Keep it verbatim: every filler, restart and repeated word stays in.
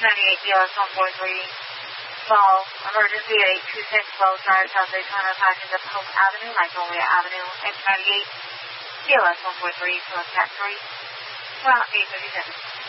ninety-eight B L S one four three. Call emergency at eight two six Wells Drive, South Daytona, passing up Hope Avenue, Magnolia Avenue, X ninety-eight B L S one four three, select tax three. Well, eight thirty-seven.